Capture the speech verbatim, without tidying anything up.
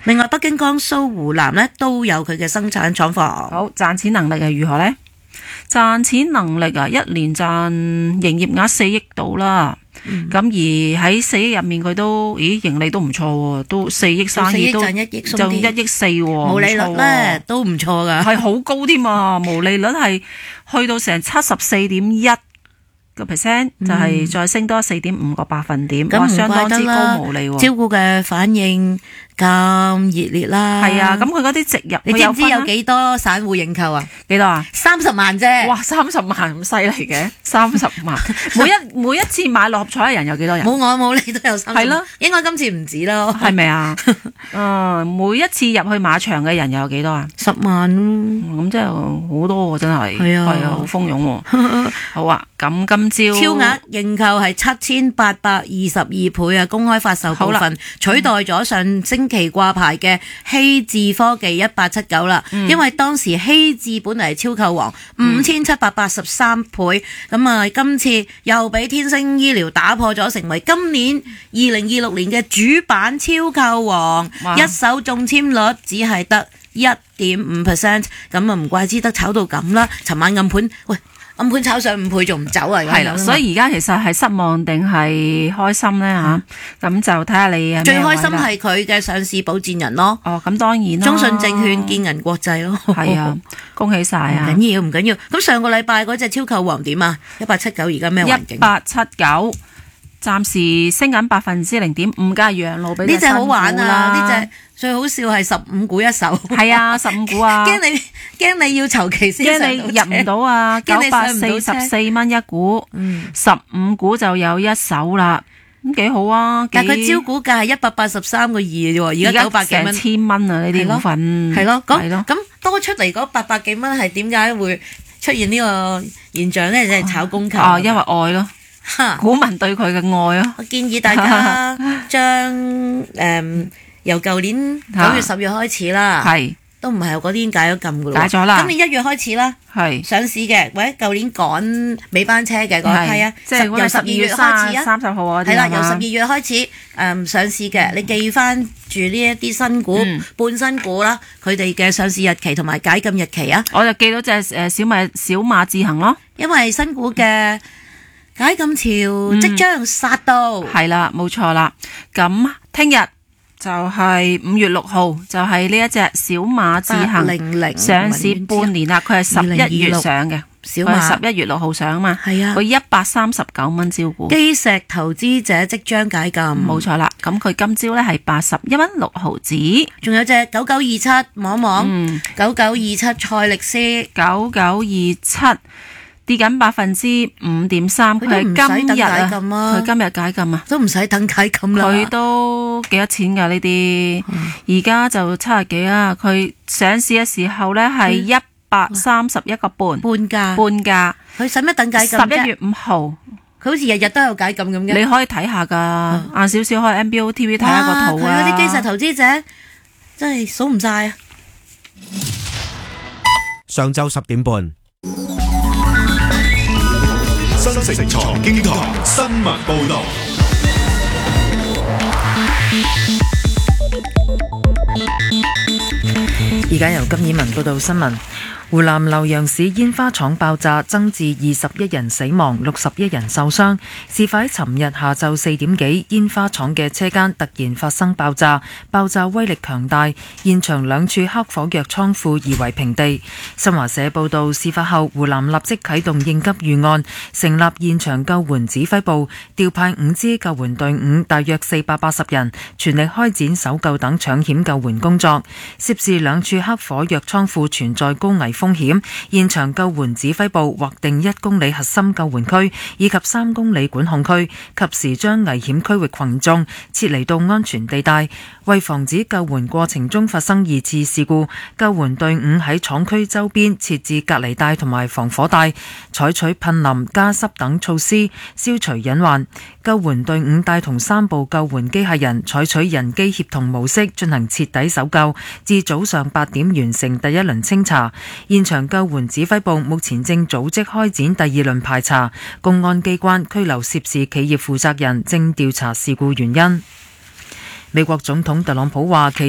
另外，北京、江蘇、湖南呢都有佢嘅生產廠房。 好，賺錢能力係如何呢？賺錢能力啊，一年賺營業額四億到啦。咁、嗯、而喺四億入面，佢都咦盈利都唔錯喎，都四億生意都就一億四喎， 毛利率咧都唔錯噶， 係好高添啊！毛利率係去到成七十四點一個 percent， 就係再升多四點五個百分點，哇、嗯，相當之高毛利喎。 招股嘅反應咁熱烈啦， 係啊，咁佢嗰啲直入， 你知唔知有幾多散戶認購啊？ 幾多啊？ 三十萬啫！ 哇，三十萬咁犀利嘅，三十萬，每一每一次買六合彩嘅人有幾多人？ 冇我冇你都有三十萬，係咯， 應該今次唔止咯， 係咪啊？嗯，每一次入去馬場嘅人又有幾多啊？ 十萬， 咁真係好多喎，真係， 係啊， 係啊，好蜂擁喎。好啊，咁今朝超額認購係七千八百二十二倍啊！公開發售部分取代咗上星期掛牌嘅希智科技一八七九啦，因為當時希智本嚟係超購王五千七百八十三倍，咁啊今次又俾天星醫療打破咗，成為今年二零二六年嘅主板超購王，一手中籤率只係得一點五 percent， 咁啊唔怪之得炒到咁啦。尋晚暗盤喂。暗盤炒上五倍仲唔走啊？ 係啦，所以而家其實係失望定係開心咧吓？咁、嗯、就睇下你最開心係佢嘅上市保薦人咯。 哦，咁當然啦， 中信證券建銀國際咯。 係啊，恭喜晒啊！ 唔緊要，唔緊要。咁上個禮拜嗰隻超購王點啊？一八七九而家咩環境？ 一八七九暫時升緊百分之零點五，加讓路俾呢隻好玩啊！呢隻最好笑係十五股一手。係啊，十五股啊！ 驚你驚你要籌期先驚你入唔到啊！九百四十四蚊一股，十五、嗯、股就有一手啦，咁幾好啊！ 但係佢招股價係一百八十三個二啫喎，而家九百幾蚊， 成千蚊啊！呢啲股份係咯，咁咁多出嚟嗰八百幾蚊係點解會出現呢個現象咧？就係、是、炒供求啊，因為愛咯。股民對佢嘅愛啊！ 我建議大家將誒、嗯、由舊年九月十月開始啦，係都唔係嗰啲已經解咗禁噶啦，解咗啦。今年一月開始啦，係上市嘅，或者舊年趕尾班車嘅嗰批啊，即係由十二月開始啊，三十號啊，係啦，由十二月開始誒、嗯、上市嘅，你記翻住呢一啲新股、嗯、半新股啦，佢哋嘅上市日期同埋解禁日期啊， 我就記到隻誒小米小馬智行咯， 因為新股嘅。解禁潮即將殺到， 係啦、嗯，冇錯啦。咁聽日就係五月六號，就係呢一隻小馬智行零零上市半年啦。佢係十一月上嘅，小馬十一月六號上嘛。係啊，佢一百三十九蚊招股。 基石投資者即將解禁， 冇錯啦。咁佢今朝咧係八十一蚊六毫子。 仲有隻九九二七，望一望，九九二七賽力斯， 九九二七。跌緊百分之五點三，佢係今日啊，佢今日解禁啊， 都唔使等解禁啦。 佢都幾多錢㗎呢啲？而家就七十幾啊。佢上市嘅時候咧係一百三十一個半， 半價， 半價。 佢使乜等解禁？ 十一月五號， 佢好似日日都有解禁咁嘅。 你可以睇下㗎，晏少少開 M B O T V 睇下個圖啊。 佢嗰啲基石投資者真係數唔晒啊！ 上晝十點半。 新城財經台新聞報道。 而家由金以文報道新聞。湖南瀏陽市煙花廠爆炸，增至二十一人死亡，六十一人受傷。事發喺尋日下晝四點幾，煙花廠嘅車間突然發生爆炸，爆炸威力強大，現場兩處黑火藥倉庫夷為平地。新華社報道，事發後湖南立即啟動應急預案，成立現場救援指揮部，調派五支救援隊伍，大約四百八十人，全力開展搜救等搶險救援工作。涉事兩處黑火藥倉庫存在高危風險，現場救援指揮部劃定一公里核心救援區以及三公里管控區，及時將危險區域群眾撤離到安全地帶。為防止救援過程中發生二次事故，救援隊伍喺廠區周邊設置隔離帶同埋防火帶，採取噴淋、加濕等措施消除隱患。救援隊伍帶同三部救援機械人，採取人機協同模式進行徹底搜救，至早上八點完成第一輪清查。現場救援指揮部目前正組織開展第二輪排查，公安機關拘留涉事企業負責人，正調查事故原因。美國總統特朗普話其